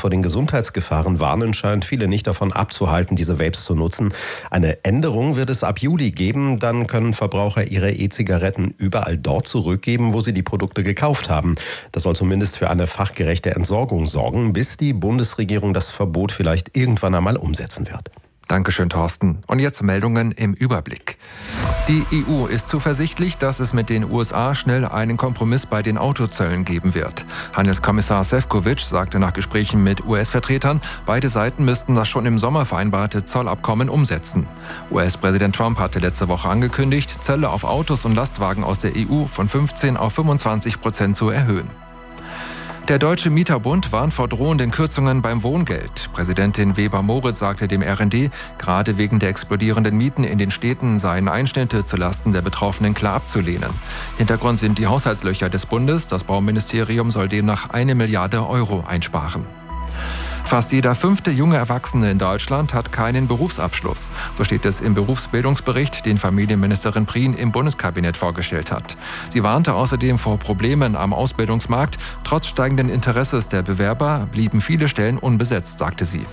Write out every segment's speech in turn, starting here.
vor den Gesundheitsgefahren warnen, scheint viele nicht davon abzuhalten, diese Vapes zu nutzen. Eine Änderung wird es ab Juli geben. Dann können Verbraucher ihre E-Zigaretten überall dort zurückgeben, wo sie die Produkte gekauft haben. Das soll zumindest für eine fachgerechte Entsorgung sorgen, bis die Bundesregierung das Verbot vielleicht irgendwann einmal umsetzen wird. Dankeschön, Thorsten. Und jetzt Meldungen im Überblick. Die EU ist zuversichtlich, dass es mit den USA schnell einen Kompromiss bei den Autozöllen geben wird. Handelskommissar Šefčovič sagte nach Gesprächen mit US-Vertretern, beide Seiten müssten das schon im Sommer vereinbarte Zollabkommen umsetzen. US-Präsident Trump hatte letzte Woche angekündigt, Zölle auf Autos und Lastwagen aus der EU von 15% auf 25% zu erhöhen. Der Deutsche Mieterbund warnt vor drohenden Kürzungen beim Wohngeld. Präsidentin Weber-Moritz sagte dem RND, gerade wegen der explodierenden Mieten in den Städten seien Einschnitte zulasten der Betroffenen klar abzulehnen. Hintergrund sind die Haushaltslöcher des Bundes. Das Bauministerium soll demnach 1 Milliarde Euro einsparen. Fast jeder 5. junge Erwachsene in Deutschland hat keinen Berufsabschluss. So steht es im Berufsbildungsbericht, den Familienministerin Prien im Bundeskabinett vorgestellt hat. Sie warnte außerdem vor Problemen am Ausbildungsmarkt. Trotz steigenden Interesses der Bewerber blieben viele Stellen unbesetzt, sagte sie.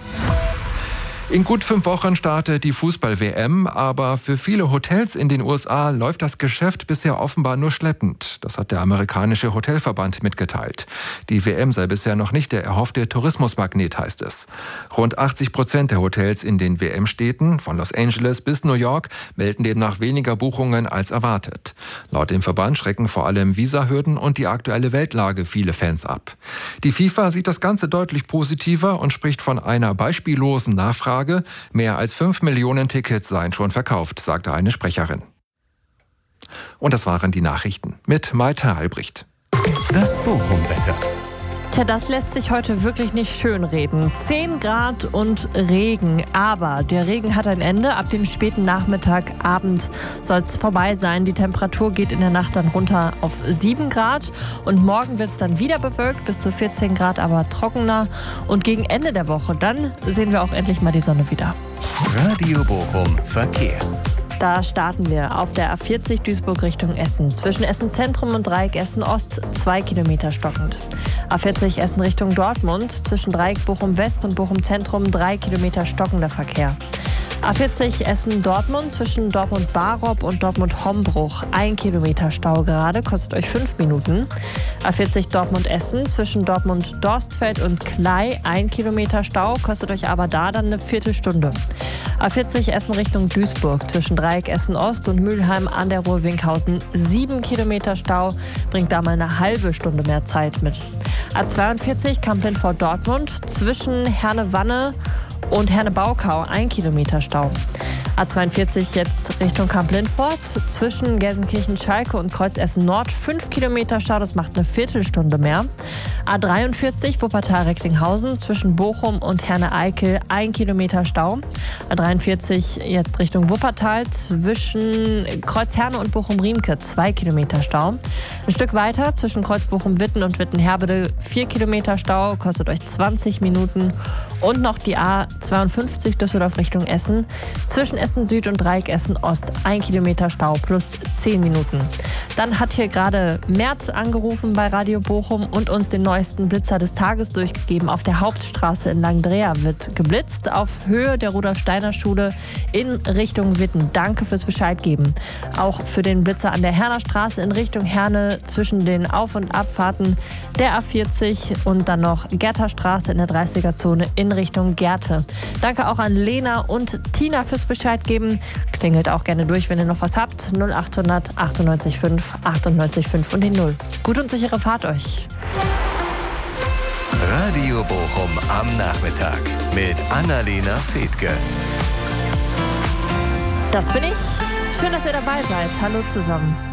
In gut 5 Wochen startet die Fußball-WM, aber für viele Hotels in den USA läuft das Geschäft bisher offenbar nur schleppend. Das hat der amerikanische Hotelverband mitgeteilt. Die WM sei bisher noch nicht der erhoffte Tourismusmagnet, heißt es. Rund 80% der Hotels in den WM-Städten, von Los Angeles bis New York, melden demnach weniger Buchungen als erwartet. Laut dem Verband schrecken vor allem Visahürden und die aktuelle Weltlage viele Fans ab. Die FIFA sieht das Ganze deutlich positiver und spricht von einer beispiellosen Nachfrage. Mehr als 5 Millionen Tickets seien schon verkauft, sagte eine Sprecherin. Und das waren die Nachrichten mit Malte Albrecht. Das Bochum-Wetter. Tja, das lässt sich heute wirklich nicht schönreden. 10 Grad und Regen. Aber der Regen hat ein Ende. Ab dem späten Nachmittag, Abend soll es vorbei sein. Die Temperatur geht in der Nacht dann runter auf 7 Grad. Und morgen wird es dann wieder bewölkt, bis zu 14 Grad, aber trockener. Und gegen Ende der Woche, dann sehen wir auch endlich mal die Sonne wieder. Radio Bochum Verkehr. Da starten wir auf der A40 Duisburg Richtung Essen. Zwischen Essen Zentrum und Dreieck Essen Ost 2 Kilometer stockend. A40 Essen Richtung Dortmund. Zwischen Dreieck Bochum West und Bochum Zentrum 3 Kilometer stockender Verkehr. A40 Essen Dortmund zwischen Dortmund Barob und Dortmund Hombruch 1 Kilometer Stau gerade, kostet euch 5 Minuten. A40 Dortmund Essen zwischen Dortmund Dorstfeld und Klei 1 Kilometer Stau, kostet euch aber da dann eine Viertelstunde. A40 Essen Richtung Duisburg zwischen Dreieck Essen Ost und Mülheim an der Ruhr-Winkhausen 7 Kilometer Stau, bringt da mal eine halbe Stunde mehr Zeit mit. A42 Kamp-Lindfort Dortmund zwischen Herne-Wanne und Herne-Baukau 1 Kilometer Stau. A42 jetzt Richtung Kamp-Lindfort zwischen Gelsenkirchen-Schalke und Kreuz-Essen-Nord 5 Kilometer Stau, das macht eine Viertelstunde mehr. A43 Wuppertal-Recklinghausen zwischen Bochum und Herne-Eickel 1 Kilometer Stau. A43 jetzt Richtung Wuppertal zwischen Kreuz-Herne und Bochum-Riemke 2 Kilometer Stau. Ein Stück weiter zwischen Kreuz-Bochum-Witten und Witten-Herbede 4 Kilometer Stau, kostet euch 20 Minuten. Und noch die A52 Düsseldorf Richtung Essen zwischen Essen Süd und Dreieck Essen Ost 1 Kilometer Stau plus 10 Minuten. Dann hat hier gerade Merz angerufen bei Radio Bochum und uns den neuesten Blitzer des Tages durchgegeben. Auf der Hauptstraße in Langdrea wird geblitzt auf Höhe der Rudolf-Steiner-Schule in Richtung Witten. Danke fürs Bescheid geben. Auch für den Blitzer an der Herner Straße in Richtung Herne zwischen den Auf- und Abfahrten der A40 und dann noch Gerther Straße in der 30er-Zone in Richtung Gerte. Danke auch an Lena und Tina fürs Bescheid geben. Klingelt auch gerne durch, wenn ihr noch was habt. 0800 98 5 98 5 und die 0. Gute und sichere Fahrt euch. Radio Bochum am Nachmittag mit Annalena Fethke. Das bin ich. Schön, dass ihr dabei seid. Hallo zusammen.